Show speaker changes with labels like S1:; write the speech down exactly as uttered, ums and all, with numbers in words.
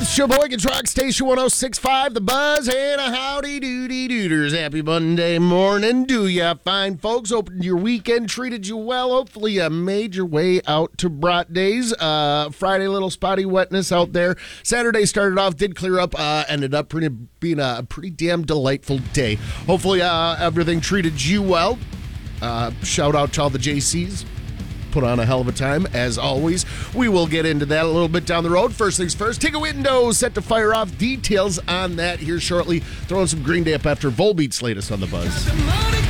S1: It's Sheboygan's Rock Station one oh six point five, The Buzz, and a howdy doody dooders. Happy Monday morning. Do ya fine folks? Opened your weekend, treated you well. Hopefully you made your way out to Brat Days. Uh, Friday, little spotty wetness out there. Saturday started off, did clear up, uh, ended up pretty, being a pretty damn delightful day. Hopefully uh, everything treated you well. Uh, shout out to all the J Cs. Put on a hell of a time, as always. We will get into that a little bit down the road. First things first, take a window, set to fire off. Details on that here shortly. Throwing some Green Day up after Volbeat's latest on The Buzz.